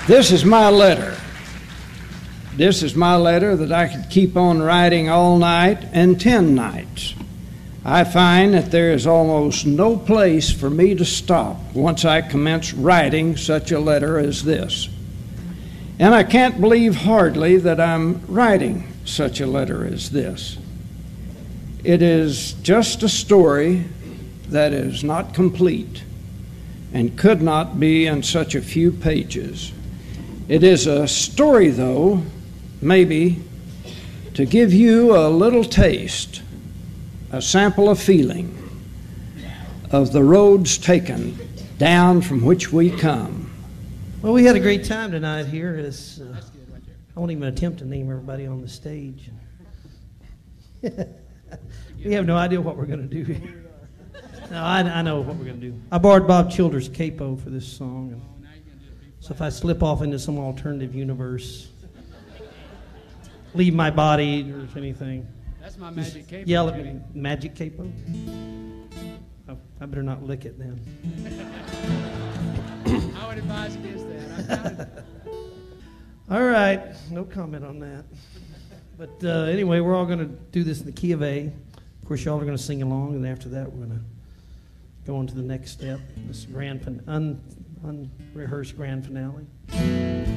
This is my letter. This is my letter that I could keep on writing all night and 10 nights. I find that there is almost no place for me to stop once I commence writing such a letter as this. And I can't believe hardly that I'm writing such a letter as this. It is just a story that is not complete and could not be in such a few pages. It is a story, though, maybe, to give you a little taste, a sample of feeling of the roads taken down from which we come. Well, we had a great time tonight here. I won't even attempt to name everybody on the stage. We have no idea what we're going to do here. No, I know what we're going to do. I borrowed Bob Childers' capo for this song. So if I slip off into some alternative universe, leave my body or anything, that's my magic capo. Yell at me. Magic capo? Oh, I better not lick it then. I would advise against that. All right, no comment on that. But anyway, we're all going to do this in the key of A. Of course, y'all are going to sing along, and after that, we're going to go on to the next step, this unrehearsed grand finale.